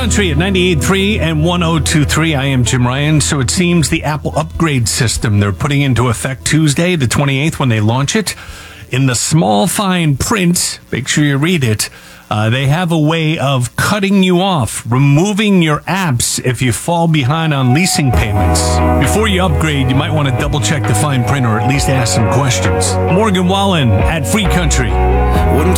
Country at 98.3 and 102.3. I am Jim Ryan. So it seems the Apple upgrade system they're putting into effect Tuesday, the 28th, when they launch it. In the small fine print, make sure you read it, they have a way of cutting you off, removing your apps if you fall behind on leasing payments. Before you upgrade, you might want to double check the fine print or at least ask some questions. Morgan Wallen at Free Country.